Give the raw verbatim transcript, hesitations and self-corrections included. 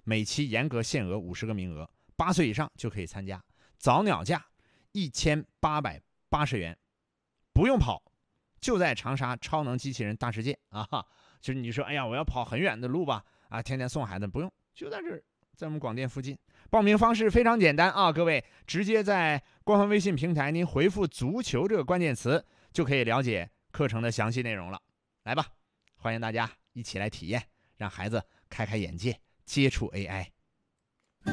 每期严格限额五十个名额，八岁以上就可以参加。早鸟价一千八百八十元，不用跑，就在长沙超能机器人大世界啊！就是你说，哎呀，我要跑很远的路吧，啊，天天送孩子，不用，就在这儿，在我们广电附近。报名方式非常简单啊，各位直接在官方微信平台您回复足球这个关键词，就可以了解课程的详细内容了。来吧，欢迎大家一起来体验，让孩子开开眼界，接触 A I。